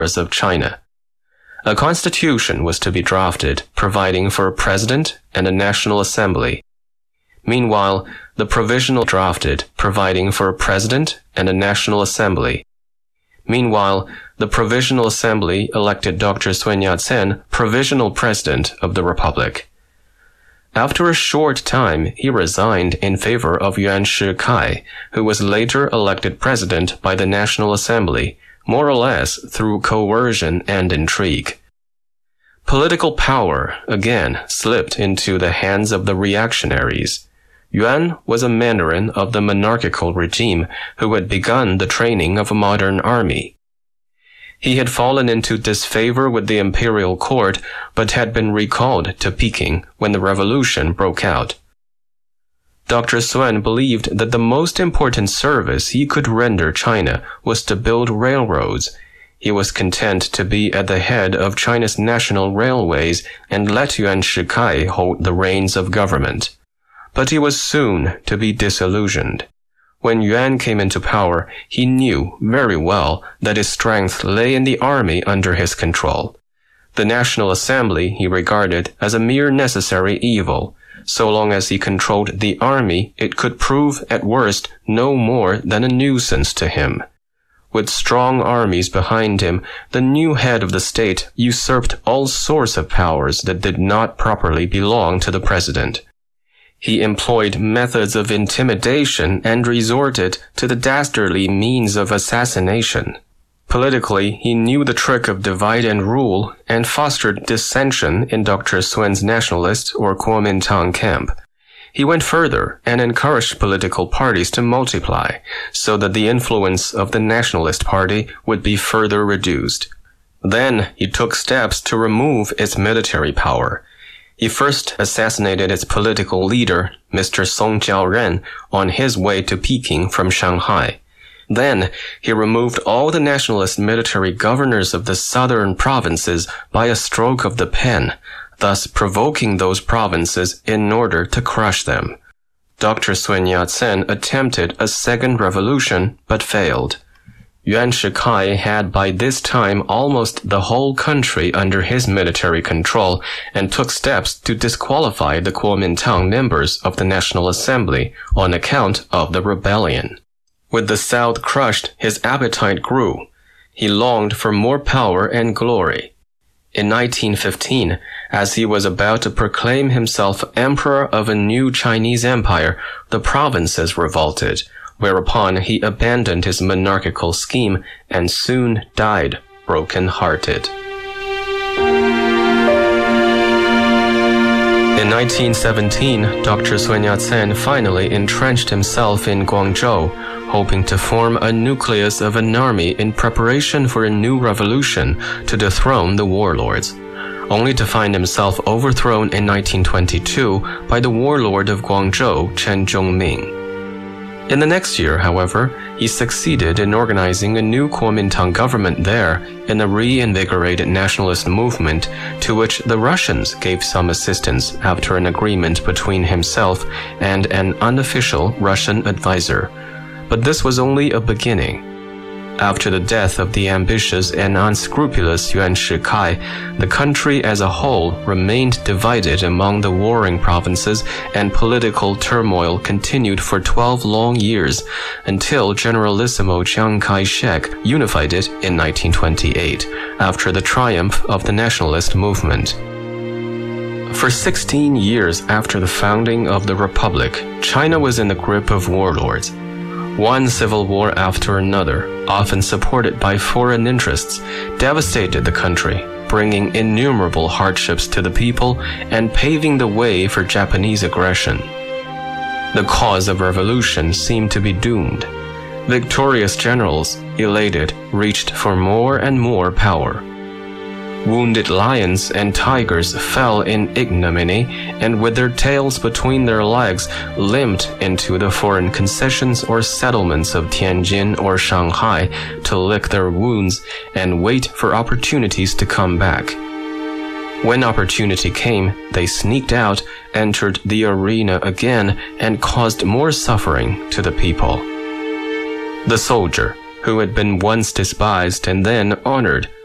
of China. A constitution was to be drafted, providing for a president and a national assembly. Meanwhile, the provisional drafted, providing for a president and a national assembly. Meanwhile, the Provisional Assembly elected Dr. Sun Yat-sen provisional president of the Republic. After a short time, he resigned in favor of Yuan Shikai, who was later elected president by the National Assembly, more or less through coercion and intrigue. Political power, again, slipped into the hands of the reactionaries. Yuan was a mandarin of the monarchical regime who had begun the training of a modern army. He had fallen into disfavor with the imperial court, but had been recalled to Peking when the revolution broke out. Dr. Sun believed that the most important service he could render China was to build railroads. He was content to be at the head of China's national railways and let Yuan Shikai hold the reins of government. But he was soon to be disillusioned. When Yuan came into power, he knew very well that his strength lay in the army under his control. The National Assembly he regarded as a mere necessary evil. So long as he controlled the army, it could prove at worst no more than a nuisance to him. With strong armies behind him, the new head of the state usurped all sorts of powers that did not properly belong to the president. He employed methods of intimidation and resorted to the dastardly means of assassination. Politically, he knew the trick of divide and rule and fostered dissension in Dr. Sun's nationalist or Kuomintang camp. He went further and encouraged political parties to multiply so that the influence of the Nationalist Party would be further reduced. Then he took steps to remove its military power. He first assassinated its political leader, Mr. Song Jiaoren, on his way to Peking from Shanghai. Then he removed all the nationalist military governors of the southern provinces by a stroke of the pen, thus provoking those provinces in order to crush them. Dr. Sun Yat-sen attempted a second revolution, but failed. Yuan Shikai had by this time almost the whole country under his military control and took steps to disqualify the Kuomintang members of the National Assembly on account of the rebellion. With the South crushed, his appetite grew. He longed for more power and glory. In 1915, as he was about to proclaim himself emperor of a new Chinese empire, the provinces revolted, whereupon he abandoned his monarchical scheme and soon died broken-hearted. In 1917, Dr. Sun Yat-sen finally entrenched himself in Guangzhou, hoping to form a nucleus of an army in preparation for a new revolution to dethrone the warlords, only to find himself overthrown in 1922 by the warlord of Guangzhou, Chen Zhongming. In the next year, however, he succeeded in organizing a new Kuomintang government there in a reinvigorated nationalist movement to which the Russians gave some assistance after an agreement between himself and an unofficial Russian advisor. But this was only a beginning. After the death of the ambitious and unscrupulous Yuan Shikai, the country as a whole remained divided among the warring provinces, and political turmoil continued for 12 long years until Generalissimo Chiang Kai-shek unified it in 1928, after the triumph of the nationalist movement. For 16 years after the founding of the Republic, China was in the grip of warlords. One civil war after another, often supported by foreign interests, devastated the country, bringing innumerable hardships to the people and paving the way for Japanese aggression. The cause of revolution seemed to be doomed. Victorious generals, elated, reached for more and more power. Wounded lions and tigers fell in ignominy and with their tails between their legs limped into the foreign concessions or settlements of Tianjin or Shanghai to lick their wounds and wait for opportunities to come back. When opportunity came, they sneaked out, entered the arena again, and caused more suffering to the people. The soldier, who had been once despised and then honored,